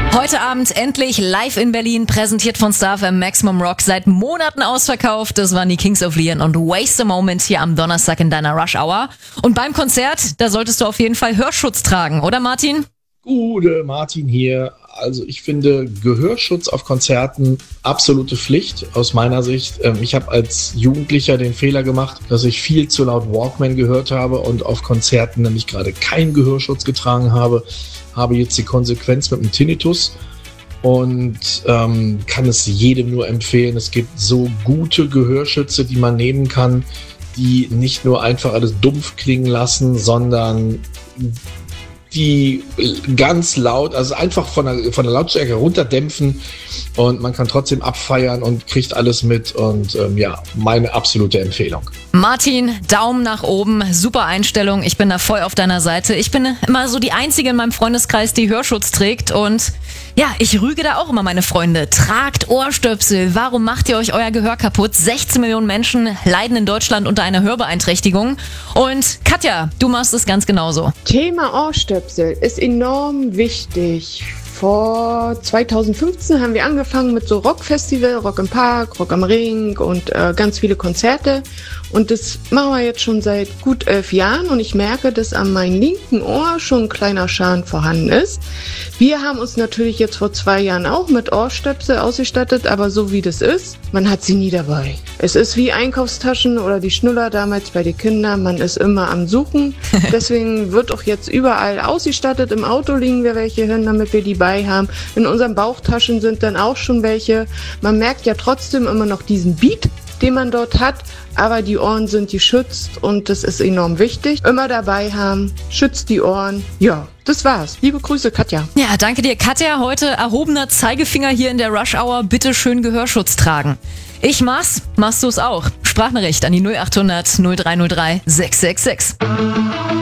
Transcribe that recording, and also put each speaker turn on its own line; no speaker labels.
Heute Abend endlich live in Berlin, präsentiert von Star FM Maximum Rock, seit Monaten ausverkauft. Das waren die Kings of Leon und Waste a Moment hier am Donnerstag in deiner Rush Hour. Und beim Konzert, da solltest du auf jeden Fall Hörschutz tragen, oder Martin?
Gute Martin hier. Also ich finde Gehörschutz auf Konzerten absolute Pflicht aus meiner Sicht. Ich habe als Jugendlicher den Fehler gemacht, dass ich viel zu laut Walkman gehört habe und auf Konzerten nämlich gerade keinen Gehörschutz getragen habe. Habe jetzt die Konsequenz mit dem Tinnitus und kann es jedem nur empfehlen. Es gibt so gute Gehörschütze, die man nehmen kann, die nicht nur einfach alles dumpf klingen lassen, sondern die ganz laut, also einfach von der Lautstärke runterdämpfen und man kann trotzdem abfeiern und kriegt alles mit und meine absolute Empfehlung.
Martin, Daumen nach oben, super Einstellung, ich bin da voll auf deiner Seite. Ich bin immer so die Einzige in meinem Freundeskreis, die Hörschutz trägt und ja, ich rüge da auch immer meine Freunde. Tragt Ohrstöpsel, warum macht ihr euch euer Gehör kaputt? 16 Millionen Menschen leiden in Deutschland unter einer Hörbeeinträchtigung und Katja, du machst es ganz genauso.
Thema Ohrstöpsel ist enorm wichtig. Vor 2015 haben wir angefangen mit so Rockfestival, Rock im Park, Rock am Ring und ganz viele Konzerte. Und das machen wir jetzt schon seit gut 11 Jahren und ich merke, dass an meinem linken Ohr schon ein kleiner Schaden vorhanden ist. Wir haben uns natürlich jetzt vor 2 Jahren auch mit Ohrstöpsel ausgestattet, aber so wie das ist, man hat sie nie dabei. Es ist wie Einkaufstaschen oder die Schnuller damals bei den Kindern, man ist immer am Suchen. Deswegen wird auch jetzt überall ausgestattet. Im Auto liegen wir welche hin, damit wir die bei haben. In unseren Bauchtaschen sind dann auch schon welche. Man merkt ja trotzdem immer noch diesen Beat, den man dort hat, aber die Ohren sind geschützt und das ist enorm wichtig. Immer dabei haben, schützt die Ohren. Ja, das war's. Liebe Grüße, Katja.
Ja, danke dir, Katja. Heute erhobener Zeigefinger hier in der Rush Hour. Bitte schön Gehörschutz tragen. Ich mach's, machst du's auch. Sprachnachricht an die 0800 0303 666.